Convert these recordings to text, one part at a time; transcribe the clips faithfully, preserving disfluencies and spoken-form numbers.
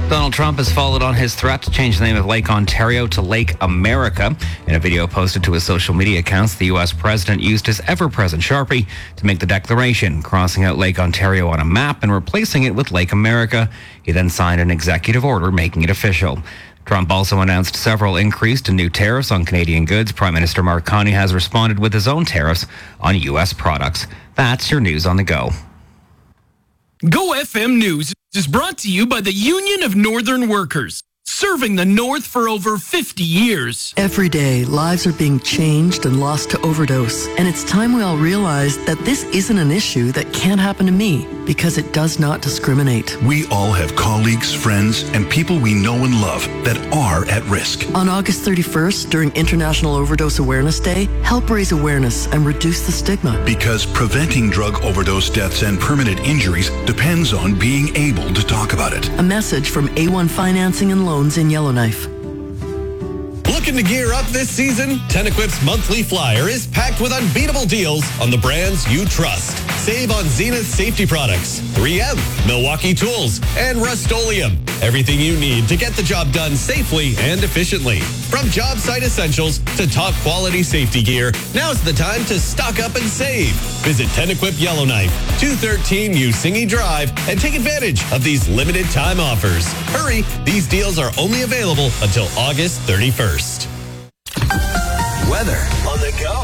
Donald Trump has followed on his threat to change the name of Lake Ontario to Lake America. In a video posted to his social media accounts, the U S president used his ever-present Sharpie to make the declaration, crossing out Lake Ontario on a map and replacing it with Lake America. He then signed an executive order making it official. Trump also announced several increased and new tariffs on Canadian goods. Prime Minister Mark Carney has responded with his own tariffs on U S products. That's your news on the go. Go F M News is brought to you by the Union of Northern Workers, serving the North for over fifty years. Every day, lives are being changed and lost to overdose. And it's time we all realize that this isn't an issue that can't happen to me because it does not discriminate. We all have colleagues, friends, and people we know and love that are at risk. On August thirty-first, during International Overdose Awareness Day, help raise awareness and reduce the stigma. Because preventing drug overdose deaths and permanent injuries depends on being able to talk about it. A message from A one Financing and Loans in Yellowknife. Looking to gear up this season? Ten-Equip's monthly flyer is packed with unbeatable deals on the brands you trust. Save on Zenith safety products, three M, Milwaukee Tools, and Rust-Oleum. Everything you need to get the job done safely and efficiently. From job site essentials to top quality safety gear, now's the time to stock up and save. Visit Ten-Equip Yellowknife, two thirteen Usingi Drive, and take advantage of these limited time offers. Hurry, these deals are only available until August thirty-first. Weather on the go.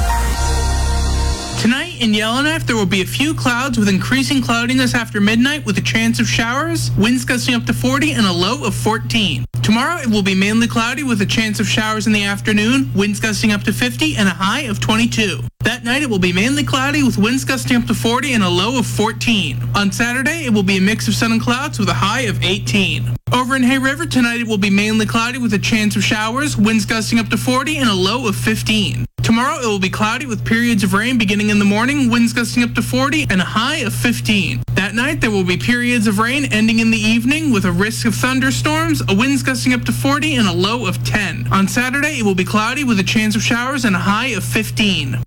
Tonight in Yellowknife, there will be a few clouds with increasing cloudiness after midnight with a chance of showers, winds gusting up to forty and a low of fourteen. Tomorrow, it will be mainly cloudy with a chance of showers in the afternoon, winds gusting up to fifty and a high of twenty-two. That night, it will be mainly cloudy with winds gusting up to forty and a low of fourteen. On Saturday, it will be a mix of sun and clouds with a high of eighteen. Over in Hay River, tonight it will be mainly cloudy with a chance of showers, winds gusting up to forty and a low of fifteen. Tomorrow, it will be cloudy with periods of rain beginning in the morning, winds gusting up to forty and a high of fifteen. That night, there will be periods of rain ending in the evening with a risk of thunderstorms, a winds gusting up to forty and a low of ten. On Saturday, it will be cloudy with a chance of showers and a high of fifteen.